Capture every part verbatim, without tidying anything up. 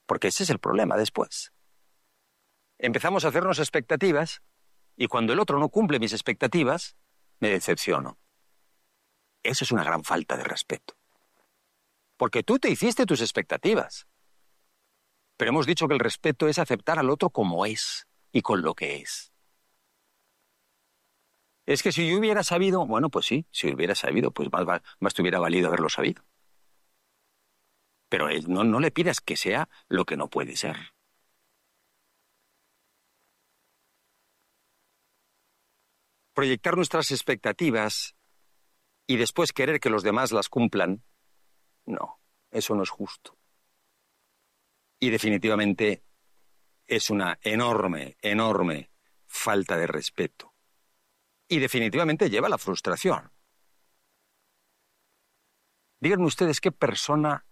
Porque ese es el problema después. Empezamos a hacernos expectativas y cuando el otro no cumple mis expectativas, me decepciono. Eso es una gran falta de respeto. Porque tú te hiciste tus expectativas. Pero hemos dicho que el respeto es aceptar al otro como es y con lo que es. Es que si yo hubiera sabido, bueno, pues sí, si hubiera sabido, pues más, más te hubiera valido haberlo sabido. Pero no, no le pidas que sea lo que no puede ser. Proyectar nuestras expectativas y después querer que los demás las cumplan, no, eso no es justo. Y definitivamente es una enorme, enorme falta de respeto. Y definitivamente lleva a la frustración. Díganme ustedes qué persona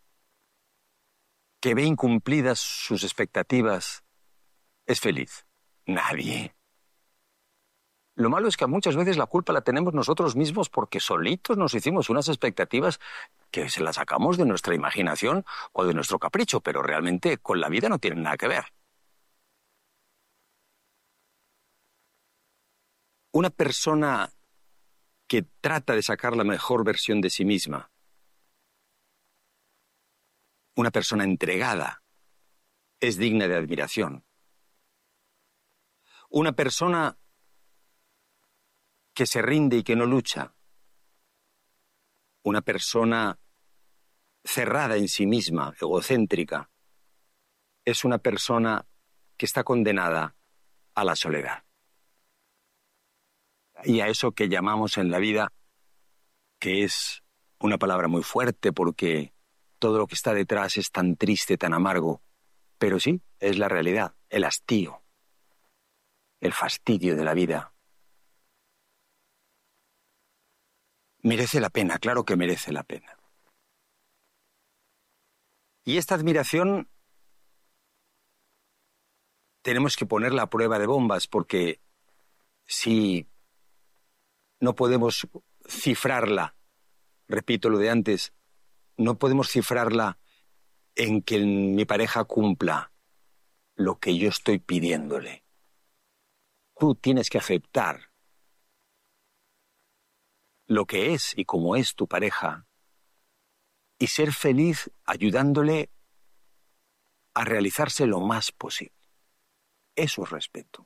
que ve incumplidas sus expectativas es feliz. Nadie. Lo malo es que muchas veces la culpa la tenemos nosotros mismos porque solitos nos hicimos unas expectativas que se las sacamos de nuestra imaginación o de nuestro capricho, pero realmente con la vida no tienen nada que ver. Una persona que trata de sacar la mejor versión de sí misma, una persona entregada, es digna de admiración. Una persona que se rinde y que no lucha, una persona cerrada en sí misma, egocéntrica, es una persona que está condenada a la soledad. Y a eso que llamamos en la vida, que es una palabra muy fuerte porque todo lo que está detrás es tan triste, tan amargo, pero sí, es la realidad, el hastío, el fastidio de la vida. Merece la pena, claro que merece la pena. Y esta admiración tenemos que ponerla a prueba de bombas porque si no podemos cifrarla, repito lo de antes, no podemos cifrarla en que mi pareja cumpla lo que yo estoy pidiéndole. Tú tienes que aceptar lo que es y cómo es tu pareja y ser feliz ayudándole a realizarse lo más posible. Eso es respeto.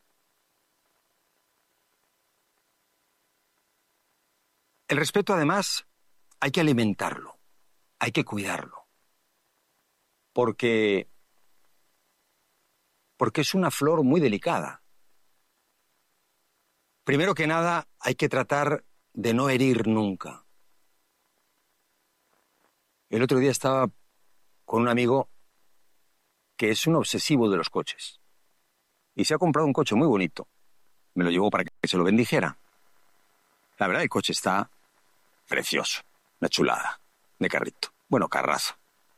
El respeto, además, hay que alimentarlo, hay que cuidarlo, porque, porque es una flor muy delicada. Primero que nada, hay que tratar de no herir nunca. El otro día estaba con un amigo que es un obsesivo de los coches y se ha comprado un coche muy bonito. Me lo llevó para que se lo bendijera. La verdad, el coche está precioso, una chulada de carrito. Bueno, carrazo.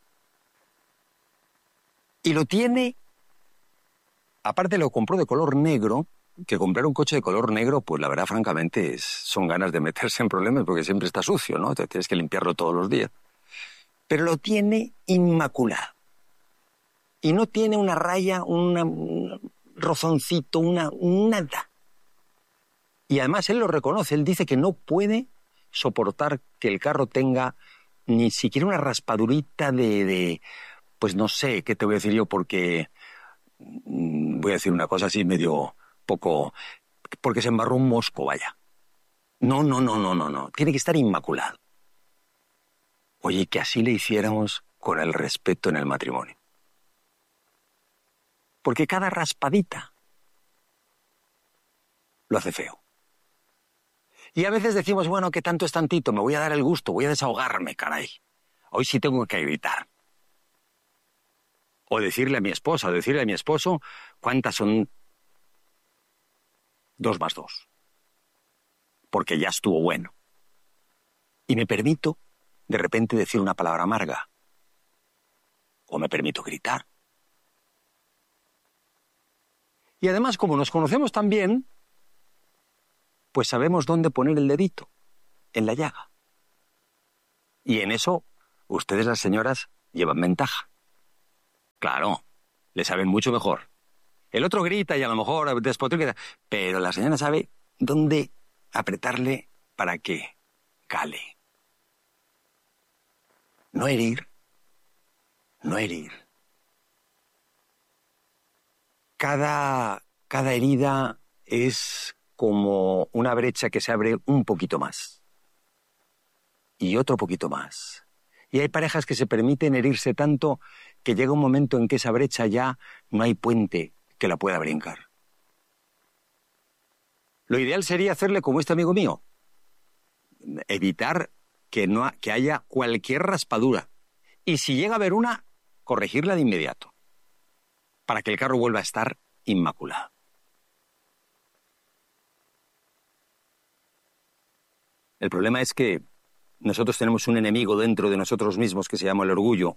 Y lo tiene, aparte lo compró de color negro, que comprar un coche de color negro, pues la verdad, francamente, es, son ganas de meterse en problemas porque siempre está sucio, ¿no? Te tienes que limpiarlo todos los días. Pero lo tiene inmaculado. Y no tiene una raya, una, un rozoncito, una, nada. Y además él lo reconoce, él dice que no puede soportar que el carro tenga ni siquiera una raspadurita de, de pues no sé, ¿qué te voy a decir yo? Porque mmm, voy a decir una cosa así medio poco, porque se embarró un mosco, vaya. No, no, no, no, no, no. Tiene que estar inmaculado. Oye, que así le hiciéramos con el respeto en el matrimonio. Porque cada raspadita lo hace feo. Y a veces decimos, bueno, que tanto es tantito, me voy a dar el gusto, voy a desahogarme, caray. Hoy sí tengo que gritar. O decirle a mi esposa, o decirle a mi esposo, ¿cuántas son dos más dos? Porque ya estuvo bueno. Y me permito, de repente, decir una palabra amarga. O me permito gritar. Y además, como nos conocemos tan bien, pues sabemos dónde poner el dedito, en la llaga. Y en eso, ustedes las señoras llevan ventaja. Claro, le saben mucho mejor. El otro grita y a lo mejor despotrica, pero la señora sabe dónde apretarle para que cale. No herir, no herir. Cada, cada herida es como una brecha que se abre un poquito más. Y otro poquito más. Y hay parejas que se permiten herirse tanto que llega un momento en que esa brecha ya no hay puente que la pueda brincar. Lo ideal sería hacerle como este amigo mío. Evitar que, no, que haya cualquier raspadura. Y si llega a haber una, corregirla de inmediato. Para que el carro vuelva a estar inmaculado. El problema es que nosotros tenemos un enemigo dentro de nosotros mismos que se llama el orgullo,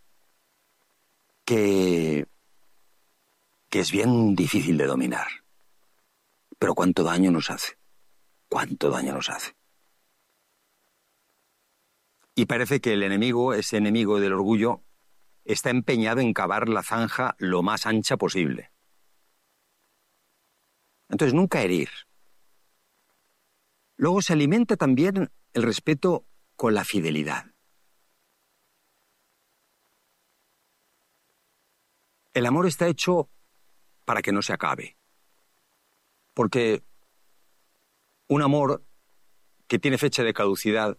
que, que es bien difícil de dominar. Pero cuánto daño nos hace, cuánto daño nos hace. Y parece que el enemigo, ese enemigo del orgullo, está empeñado en cavar la zanja lo más ancha posible. Entonces, nunca herir. Luego se alimenta también el respeto con la fidelidad. El amor está hecho para que no se acabe. Porque un amor que tiene fecha de caducidad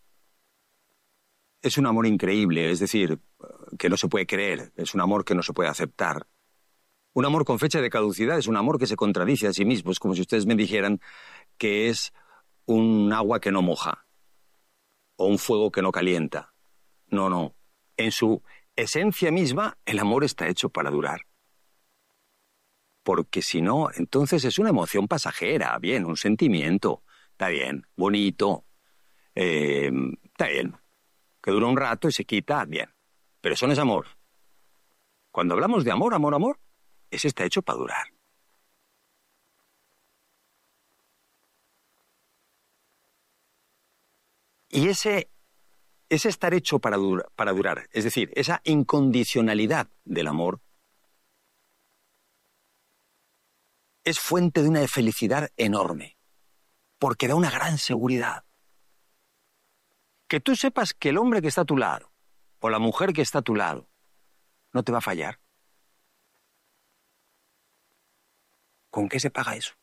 es un amor increíble, es decir, que no se puede creer, es un amor que no se puede aceptar. Un amor con fecha de caducidad es un amor que se contradice a sí mismo, es como si ustedes me dijeran que es un agua que no moja o un fuego que no calienta. No, no. En su esencia misma, el amor está hecho para durar. Porque si no, entonces es una emoción pasajera, bien, un sentimiento, está bien, bonito, eh, está bien, que dura un rato y se quita, bien. Pero eso no es amor. Cuando hablamos de amor, amor, amor, ese está hecho para durar. Y ese, ese estar hecho para, dur- para durar, es decir, esa incondicionalidad del amor, es fuente de una felicidad enorme, porque da una gran seguridad. Que tú sepas que el hombre que está a tu lado, o la mujer que está a tu lado, no te va a fallar. ¿Con qué se paga eso?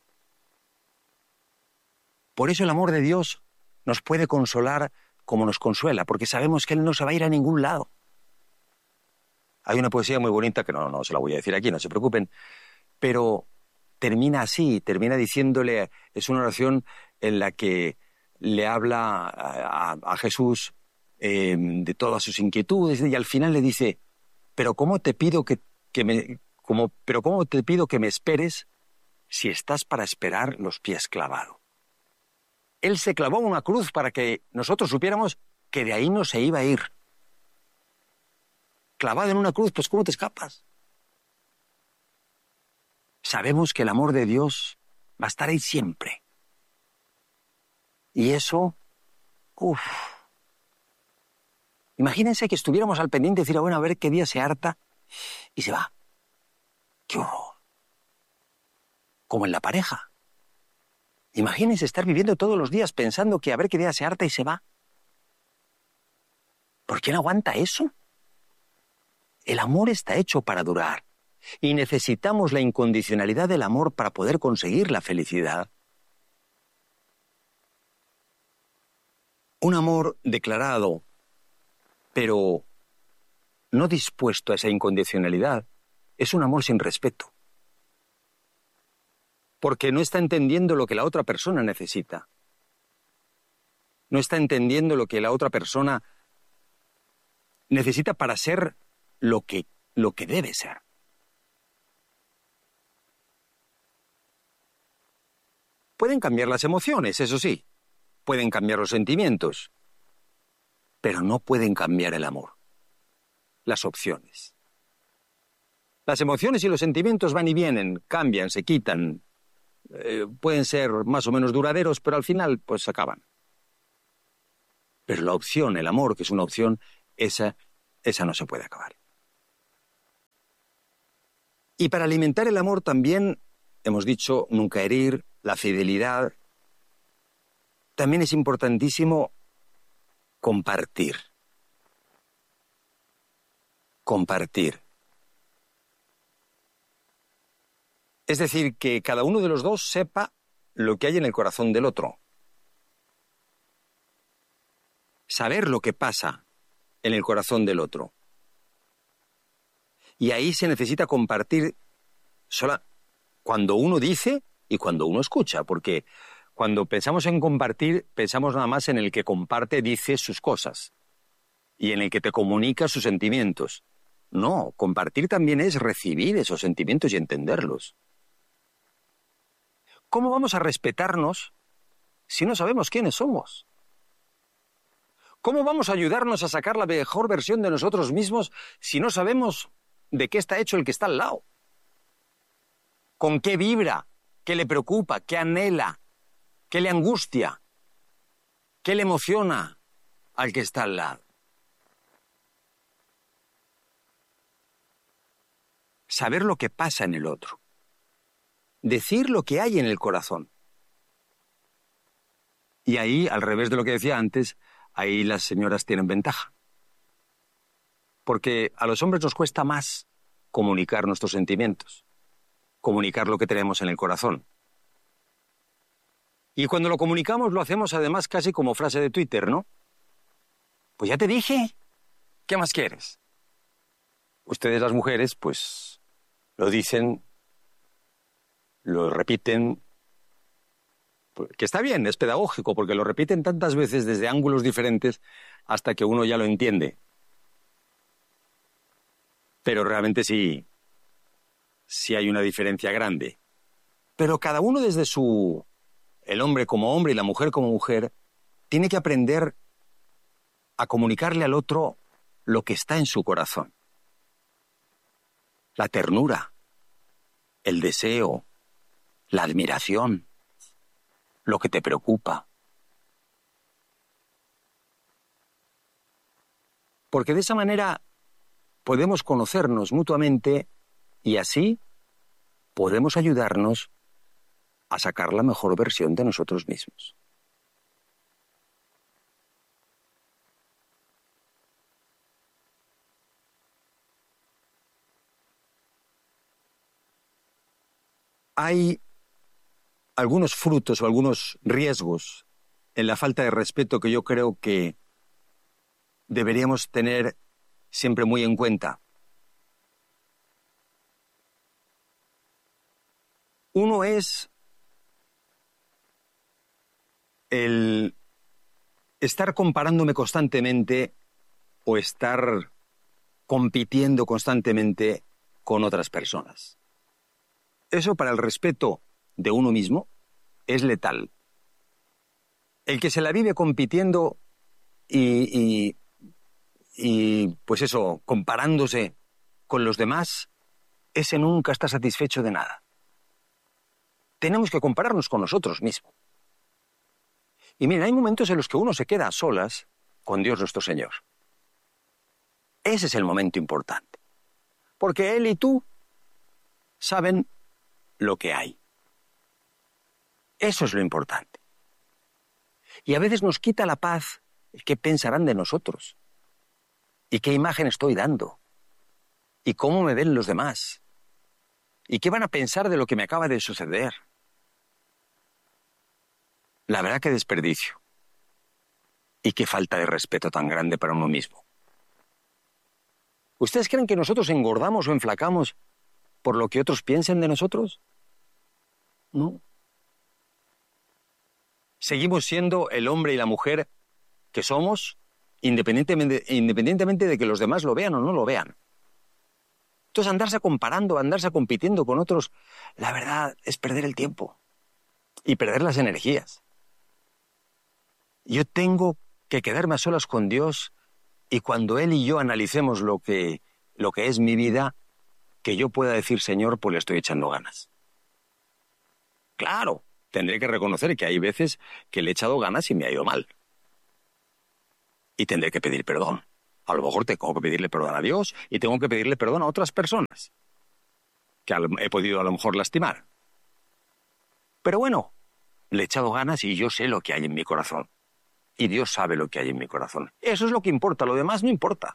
Por eso el amor de Dios nos puede consolar como nos consuela, porque sabemos que Él no se va a ir a ningún lado. Hay una poesía muy bonita, que no, no se la voy a decir aquí, no se preocupen, pero termina así, termina diciéndole, es una oración en la que le habla a, a, a Jesús eh, de todas sus inquietudes, y al final le dice, pero ¿cómo te pido que, que me, como, pero cómo te pido que me esperes si estás para esperar los pies clavados? Él se clavó en una cruz para que nosotros supiéramos que de ahí no se iba a ir. Clavado en una cruz, pues ¿cómo te escapas? Sabemos que el amor de Dios va a estar ahí siempre. Y eso, uff. Imagínense que estuviéramos al pendiente y decir, bueno, a ver qué día se harta y se va. ¡Qué horror! Como en la pareja. Imagínense estar viviendo todos los días pensando que a ver qué día se harta y se va. ¿Por quién aguanta eso? El amor está hecho para durar y necesitamos la incondicionalidad del amor para poder conseguir la felicidad. Un amor declarado, pero no dispuesto a esa incondicionalidad, es un amor sin respeto. Porque no está entendiendo lo que la otra persona necesita. No está entendiendo lo que la otra persona necesita para ser lo que, lo que debe ser. Pueden cambiar las emociones, eso sí. Pueden cambiar los sentimientos. Pero no pueden cambiar el amor. Las opciones. Las emociones y los sentimientos van y vienen, cambian, se quitan. Eh, pueden ser más o menos duraderos, pero al final pues se acaban. Pero la opción, el amor, que es una opción, esa, esa no se puede acabar. Y para alimentar el amor también, hemos dicho, nunca herir, la fidelidad. También es importantísimo compartir. Compartir. Es decir, que cada uno de los dos sepa lo que hay en el corazón del otro. Saber lo que pasa en el corazón del otro. Y ahí se necesita compartir sola cuando uno dice y cuando uno escucha, porque cuando pensamos en compartir, pensamos nada más en el que comparte, dice sus cosas y en el que te comunica sus sentimientos. No, compartir también es recibir esos sentimientos y entenderlos. ¿Cómo vamos a respetarnos si no sabemos quiénes somos? ¿Cómo vamos a ayudarnos a sacar la mejor versión de nosotros mismos si no sabemos de qué está hecho el que está al lado? ¿Con qué vibra? ¿Qué le preocupa? ¿Qué anhela? ¿Qué le angustia? ¿Qué le emociona al que está al lado? Saber lo que pasa en el otro. Decir lo que hay en el corazón. Y ahí, al revés de lo que decía antes, ahí las señoras tienen ventaja. Porque a los hombres nos cuesta más comunicar nuestros sentimientos, comunicar lo que tenemos en el corazón. Y cuando lo comunicamos lo hacemos además casi como frase de Twitter, ¿no? Pues ya te dije, ¿qué más quieres? Ustedes las mujeres, pues, lo dicen, lo repiten, que está bien, es pedagógico, porque lo repiten tantas veces desde ángulos diferentes hasta que uno ya lo entiende. Pero realmente sí, sí hay una diferencia grande. Pero cada uno desde su... el hombre como hombre y la mujer como mujer, tiene que aprender a comunicarle al otro lo que está en su corazón. La ternura, el deseo, la admiración, lo que te preocupa. Porque de esa manera podemos conocernos mutuamente y así podemos ayudarnos a sacar la mejor versión de nosotros mismos. Hay algunos frutos o algunos riesgos en la falta de respeto que yo creo que deberíamos tener siempre muy en cuenta. Uno es el estar comparándome constantemente o estar compitiendo constantemente con otras personas. Eso para el respeto de uno mismo es letal. El que se la vive compitiendo y, y, y pues eso, comparándose con los demás, ese nunca está satisfecho de nada. Tenemos que compararnos con nosotros mismos. Y miren, hay momentos en los que uno se queda a solas con Dios nuestro Señor. Ese es el momento importante. Porque Él y tú saben lo que hay. Eso es lo importante. Y a veces nos quita la paz el qué pensarán de nosotros. Y qué imagen estoy dando. Y cómo me ven los demás. Y qué van a pensar de lo que me acaba de suceder. La verdad que desperdicio. Y qué falta de respeto tan grande para uno mismo. ¿Ustedes creen que nosotros engordamos o enflacamos por lo que otros piensen de nosotros? No. Seguimos siendo el hombre y la mujer que somos, independientemente, independientemente de que los demás lo vean o no lo vean. Entonces, andarse comparando, andarse compitiendo con otros, la verdad es perder el tiempo y perder las energías. Yo tengo que quedarme a solas con Dios y cuando Él y yo analicemos lo que, lo que es mi vida, que yo pueda decir, Señor, pues le estoy echando ganas. Claro, tendré que reconocer que hay veces que le he echado ganas y me ha ido mal. Y tendré que pedir perdón. A lo mejor tengo que pedirle perdón a Dios y tengo que pedirle perdón a otras personas. que he podido a lo mejor lastimar. Pero bueno, le he echado ganas y yo sé lo que hay en mi corazón. Y Dios sabe lo que hay en mi corazón. Eso es lo que importa, lo demás no importa.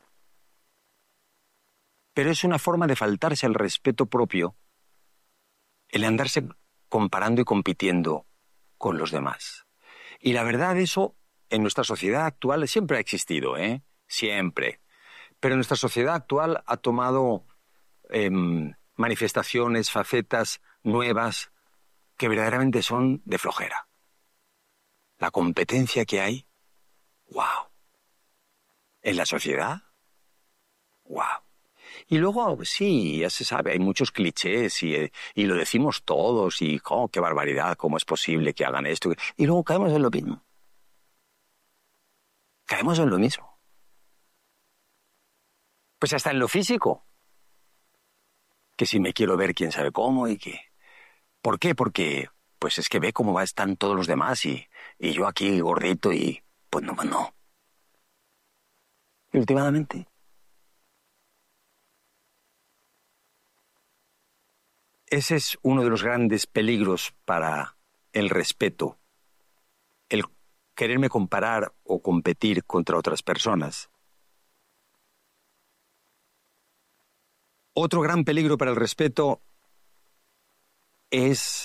Pero es una forma de faltarse al respeto propio el andarse comparando y compitiendo con los demás. Y la verdad, eso en nuestra sociedad actual siempre ha existido, ¿eh? Siempre. Pero nuestra sociedad actual ha tomado eh, manifestaciones, facetas nuevas que verdaderamente son de flojera. La competencia que hay, ¡wow! En la sociedad, ¡wow! Y luego, sí, ya se sabe, hay muchos clichés y, y lo decimos todos y, ¡oh, qué barbaridad! ¿Cómo es posible que hagan esto? Y luego caemos en lo mismo. Caemos en lo mismo. Pues hasta en lo físico. Que si me quiero ver quién sabe cómo y que... ¿Por qué? Porque pues es que ve cómo están todos los demás y, y yo aquí gordito y pues no, pues no. Y últimamente... Ese es uno de los grandes peligros para el respeto, el quererme comparar o competir contra otras personas. Otro gran peligro para el respeto es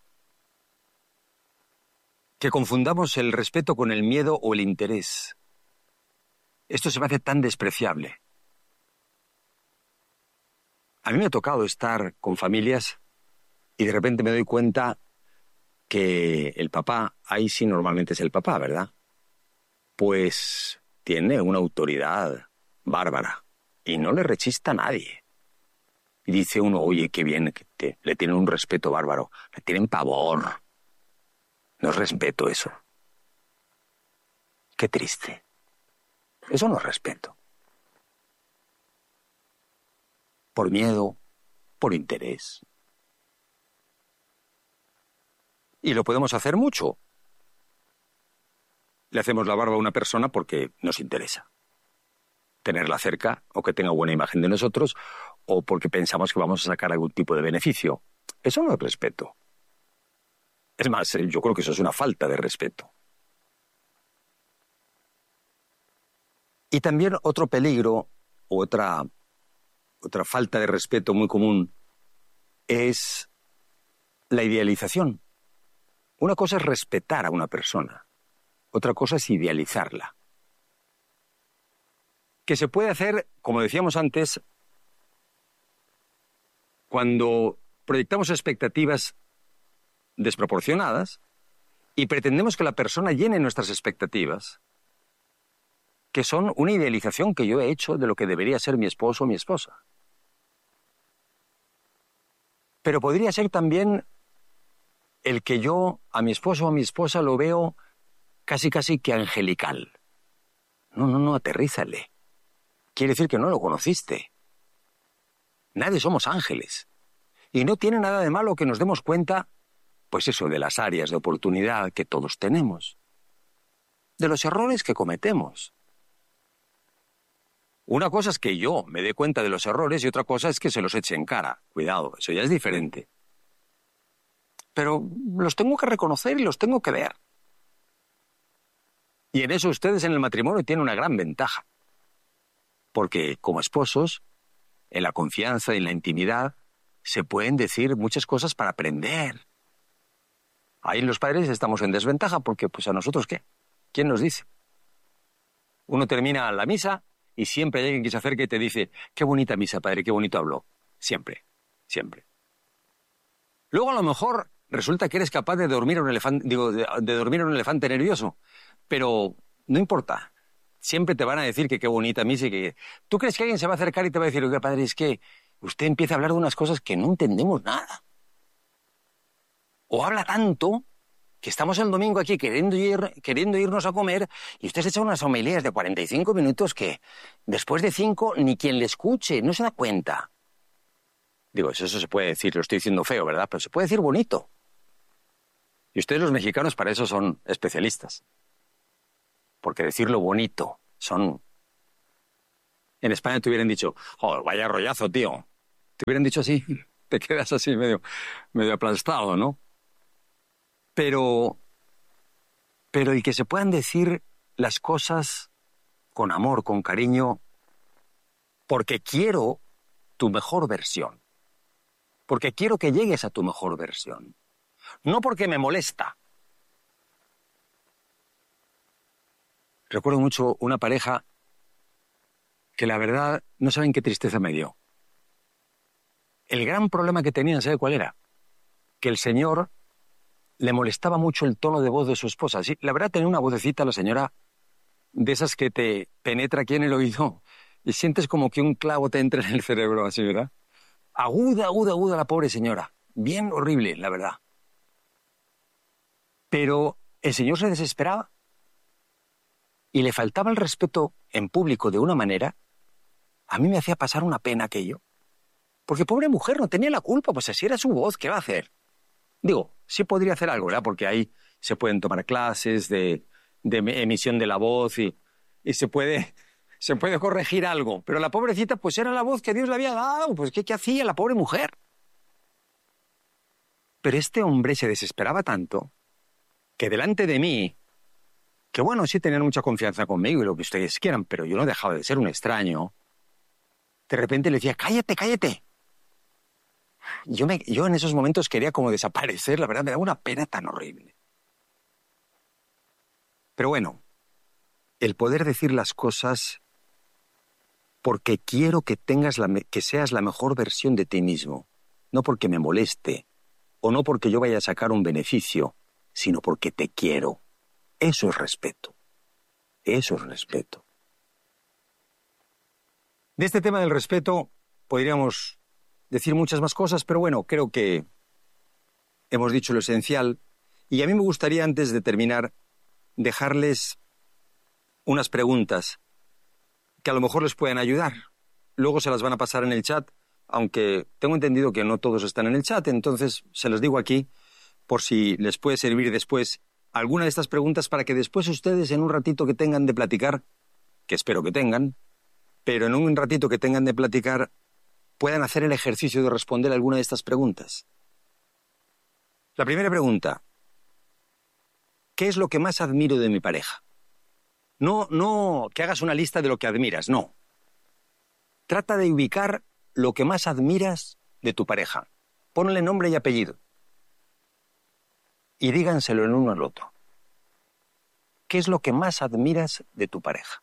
que confundamos el respeto con el miedo o el interés. Esto se me hace tan despreciable. A mí me ha tocado estar con familias y de repente me doy cuenta que el papá, ahí sí normalmente es el papá, ¿verdad? Pues tiene una autoridad bárbara y no le rechista a nadie. Y dice uno, oye, qué bien, que te, le tienen un respeto bárbaro, le tienen pavor. No es respeto eso. Qué triste. Eso no es respeto. Por miedo, por interés. Y lo podemos hacer mucho. Le hacemos la barba a una persona porque nos interesa. Tenerla cerca o que tenga buena imagen de nosotros o porque pensamos que vamos a sacar algún tipo de beneficio. Eso no es respeto. Es más, yo creo que eso es una falta de respeto. Y también otro peligro, otra, otra falta de respeto muy común, es la idealización. Una cosa es respetar a una persona, otra cosa es idealizarla. Que se puede hacer, como decíamos antes, cuando proyectamos expectativas desproporcionadas y pretendemos que la persona llene nuestras expectativas, que son una idealización que yo he hecho de lo que debería ser mi esposo o mi esposa. Pero podría ser también el que yo a mi esposo o a mi esposa lo veo casi casi que angelical. No, no, no, aterrízale. Quiere decir que no lo conociste. Nadie somos ángeles. Y no tiene nada de malo que nos demos cuenta, pues eso, de las áreas de oportunidad que todos tenemos. De los errores que cometemos. Una cosa es que yo me dé cuenta de los errores y otra cosa es que se los eche en cara. Cuidado, eso ya es diferente. Pero los tengo que reconocer y los tengo que ver. Y en eso ustedes en el matrimonio tienen una gran ventaja. Porque como esposos, en la confianza y en la intimidad, se pueden decir muchas cosas para aprender. Ahí los padres estamos en desventaja porque, pues, ¿a nosotros qué? ¿Quién nos dice? Uno termina la misa y siempre hay alguien que se acerca y te dice, qué bonita misa, padre, qué bonito habló. Siempre, siempre. Luego a lo mejor resulta que eres capaz de dormir a un elefante, digo, de, de dormir a un elefante nervioso, pero no importa. Siempre te van a decir que qué bonita misa y que... ¿Tú crees que alguien se va a acercar y te va a decir, oiga, padre, es que usted empieza a hablar de unas cosas que no entendemos nada? O habla tanto que estamos el domingo aquí queriendo, ir, queriendo irnos a comer y usted se echa unas homilías de cuarenta y cinco minutos que después de cinco ni quien le escuche, no se da cuenta. Digo, eso, eso se puede decir, lo estoy diciendo feo, ¿verdad? Pero se puede decir bonito. Y ustedes los mexicanos para eso son especialistas. Porque decirlo bonito son... En España te hubieran dicho, oh, vaya rollazo, tío. Te hubieran dicho así. te quedas así medio, medio aplastado, ¿no? Pero, pero el que se puedan decir las cosas con amor, con cariño, porque quiero tu mejor versión, porque quiero que llegues a tu mejor versión, no porque me molesta. Recuerdo mucho una pareja que la verdad no saben qué tristeza me dio. El gran problema que tenían, ¿sabe cuál era? Que el señor le molestaba mucho el tono de voz de su esposa. Sí, la verdad tenía una vocecita la señora de esas que te penetra aquí en el oído y sientes como que un clavo te entra en el cerebro, así, ¿verdad? Aguda, aguda, aguda la pobre señora. Bien horrible, la verdad. Pero el señor se desesperaba y le faltaba el respeto en público de una manera. A mí me hacía pasar una pena aquello. Porque pobre mujer no tenía la culpa, pues así era su voz, ¿qué va a hacer? Digo, sí podría hacer algo, ¿verdad? Porque ahí se pueden tomar clases de, de emisión de la voz y, y se, puede, se puede corregir algo. Pero la pobrecita, pues era la voz que Dios le había dado, pues ¿qué, qué hacía la pobre mujer? Pero este hombre se desesperaba tanto que delante de mí, que bueno, sí tenían mucha confianza conmigo y lo que ustedes quieran, pero yo no dejaba de ser un extraño, de repente le decía, cállate, cállate. Yo, me, yo en esos momentos quería como desaparecer, la verdad, me daba una pena tan horrible. Pero bueno, el poder decir las cosas porque quiero que, tengas la, que seas la mejor versión de ti mismo, no porque me moleste, o no porque yo vaya a sacar un beneficio, sino porque te quiero. Eso es respeto. Eso es respeto. De este tema del respeto podríamos decir muchas más cosas, pero bueno, creo que hemos dicho lo esencial. Y a mí me gustaría, antes de terminar, dejarles unas preguntas que a lo mejor les pueden ayudar. Luego se las van a pasar en el chat, aunque tengo entendido que no todos están en el chat, entonces se los digo aquí por si les puede servir después alguna de estas preguntas para que después ustedes en un ratito que tengan de platicar, que espero que tengan, pero en un ratito que tengan de platicar puedan hacer el ejercicio de responder alguna de estas preguntas. La primera pregunta: ¿qué es lo que más admiro de mi pareja? No, no que hagas una lista de lo que admiras, no. Trata de ubicar lo que más admiras de tu pareja. Ponle nombre y apellido. Y díganselo el uno al otro. ¿Qué es lo que más admiras de tu pareja?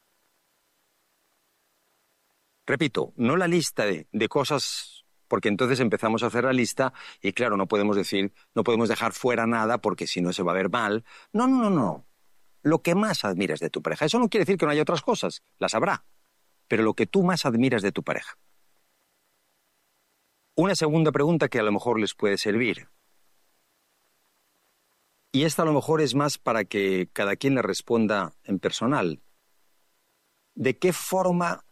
Repito, no la lista de, de cosas, porque entonces empezamos a hacer la lista y claro, no podemos decir, no podemos dejar fuera nada porque si no se va a ver mal. No, no, no, no. Lo que más admiras de tu pareja. Eso no quiere decir que no haya otras cosas, las habrá, pero lo que tú más admiras de tu pareja. Una segunda pregunta que a lo mejor les puede servir. Y esta a lo mejor es más para que cada quien le responda en personal. ¿De qué forma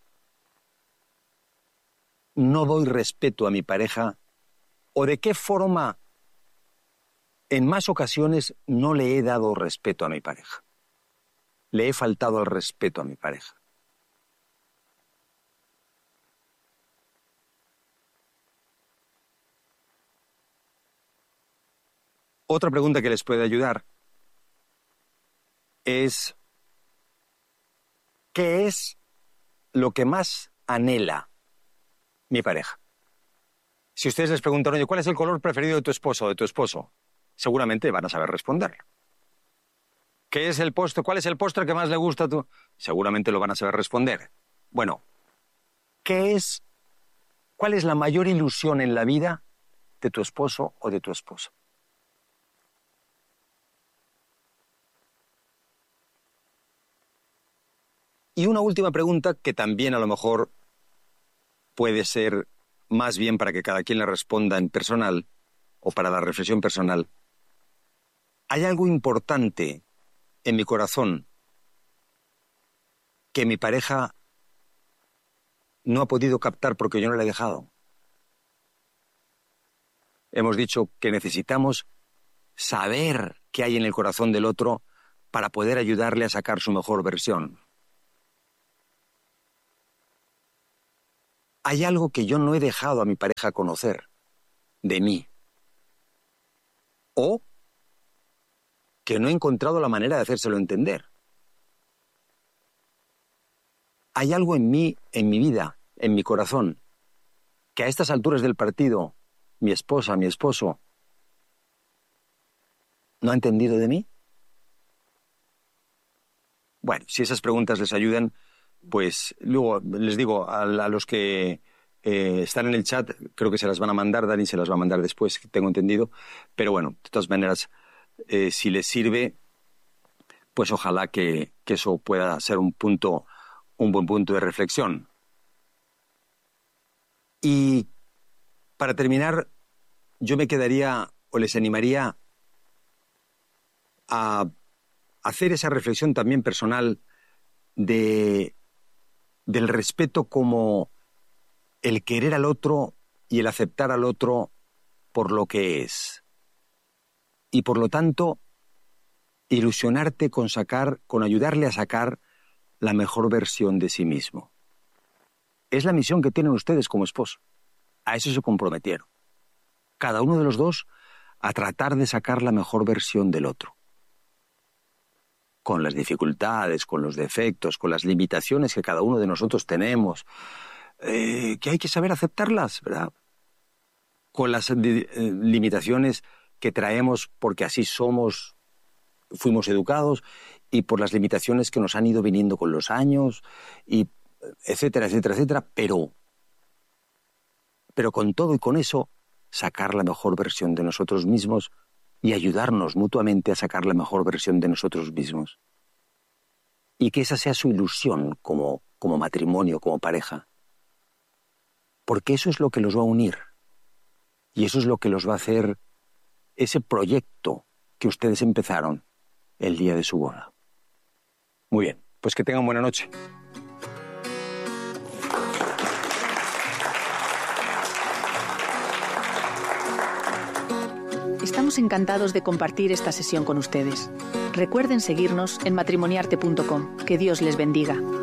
no doy respeto a mi pareja? ¿O de qué forma en más ocasiones no le he dado respeto a mi pareja? Le he faltado el respeto a mi pareja. Otra pregunta que les puede ayudar es: ¿qué es lo que más anhela mi pareja? Si ustedes les preguntan, oye, ¿cuál es el color preferido de tu esposo o de tu esposo? Seguramente van a saber responder. ¿Qué es el postre? ¿Cuál es el postre que más le gusta a tu? Seguramente lo van a saber responder. Bueno, ¿qué es? ¿Cuál es la mayor ilusión en la vida de tu esposo o de tu esposa? Y una última pregunta que también a lo mejor puede ser más bien para que cada quien le responda en personal o para la reflexión personal. ¿Hay algo importante en mi corazón que mi pareja no ha podido captar porque yo no le he dejado? Hemos dicho que necesitamos saber qué hay en el corazón del otro para poder ayudarle a sacar su mejor versión. Hay algo que yo no he dejado a mi pareja conocer de mí. O que no he encontrado la manera de hacérselo entender. Hay algo en mí, en mi vida, en mi corazón, que a estas alturas del partido, mi esposa, mi esposo, no ha entendido de mí. Bueno, si esas preguntas les ayudan, pues luego les digo a, a los que eh, están en el chat, creo que se las van a mandar, Dani se las va a mandar después, tengo entendido, pero bueno, de todas maneras, eh, si les sirve, pues ojalá que, que eso pueda ser un punto, un buen punto de reflexión. Y para terminar, yo me quedaría o les animaría a hacer esa reflexión también personal de, del respeto como el querer al otro y el aceptar al otro por lo que es. Y por lo tanto, ilusionarte con sacar, con ayudarle a sacar la mejor versión de sí mismo. Es la misión que tienen ustedes como esposos. A eso se comprometieron. Cada uno de los dos a tratar de sacar la mejor versión del otro. Con las dificultades, con los defectos, con las limitaciones que cada uno de nosotros tenemos, eh, que hay que saber aceptarlas, ¿verdad? Con las eh, limitaciones que traemos porque así somos, fuimos educados, y por las limitaciones que nos han ido viniendo con los años, y etcétera, etcétera, etcétera, pero, pero con todo y con eso, sacar la mejor versión de nosotros mismos y ayudarnos mutuamente a sacar la mejor versión de nosotros mismos. Y que esa sea su ilusión como, como matrimonio, como pareja. Porque eso es lo que los va a unir. Y eso es lo que los va a hacer ese proyecto que ustedes empezaron el día de su boda. Muy bien, pues que tengan buena noche. Estamos encantados de compartir esta sesión con ustedes. Recuerden seguirnos en matrimoniarte punto com. Que Dios les bendiga.